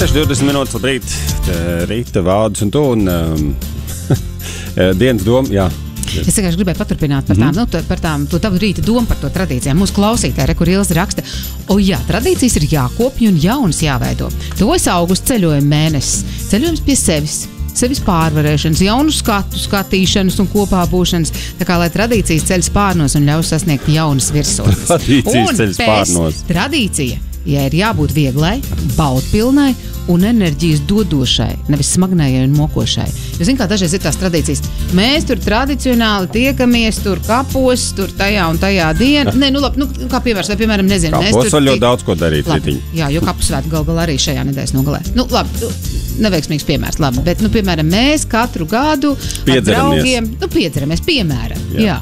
6:20 minūtes, labrīt, Rīta, Vārdis un tu, un dienas doma, jā. Es vienkārši gribēju paturpināt par tām, par tām, to tavu rīta domu par to tradīcijām. Mūsu klausītāji, kur Ilze raksta, jā, tradīcijas ir jākopja un jaunas jāveido. Tuvojas augusts, ceļojuma mēnesis, ceļojums pie sevis pārvarēšanas, jaunu skatīšanas un kopā būšanas, tā kā lai tradīcijas ceļas pārnos un ļaus sasniegt jaunas virsotnes. Tradīcijas ceļas pārnos. Tradīcija, ja ir jābūt vieglai, baudpilnai un enerģijas dodošai, nevis smagnējai un mokošai. Jūs zināt, kā dažreiz ir tās tradīcijas. Mēs tur tradicionāli tiekamies tur kapos, tur tajā un tajā dienā. Nē, labi, kā piemērs, vai piemēram, nezinu. Kapos var ļoti daudz ko darīt. Labi, jā, jo kapu svētu galā arī šajā nedēļas nogalē. Labi, neveiksmīgs piemērs, labi, bet, piemēram, mēs katru gadu ar draugiem, piedzeramies, piemēram. Jā.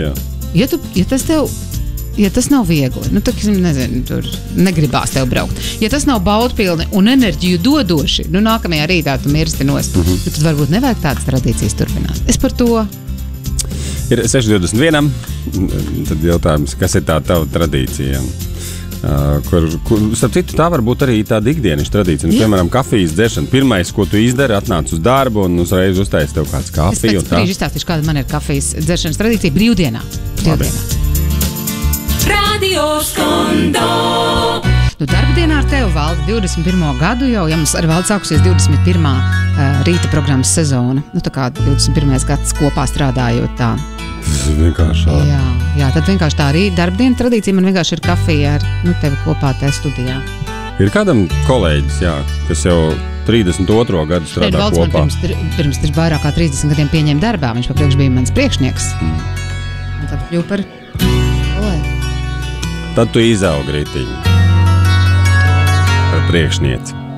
Ja tas nav viegli, tad, nezinu, tur negribās tev braukt. Ja tas nav baudpilni un enerģiju dodoši, nākamajā rītā tu mirsti nost, tad varbūt nevajag tādas tradīcijas turpināt. Es par to. Ir 6:21, tad jautājums, kas ir tā tava tradīcija? Kur, starp citu, tā var būt arī tāda ikdienas tradīcija. Piemēram, kafijas dzeršana. Pirmais, ko tu izdari, atnāc uz darbu un uzreiz uztaisi tev kāds kafiju. Es pēc brīža izstāstīšu, kāda man ir kafijas dzeršanas tradīcija brīvdienā. Radio Skondo. Darba dienā ar tevi, Valdi, 21. gadu jau, ja mums ar Valdi sākusies 21. Rīta programmas sezona. Tā kā 21. gads kopā strādājot tā. Tas ir vienkārši. Jā, tad vienkārši tā arī darba diena tradīcija man vienkārši ir kafija ar tevi kopā tajā studijā. Ir kādam kolēģis, jā, kas jau 32. gadu strādā Valds kopā. Man pirms vairāk kā 30 gadiem pieņēma darbā. Viņš papriekš bija mans priekšnieks. Un tad kļuva par kolēģi. Tad tu izaugi rītiņu par priekšnieci.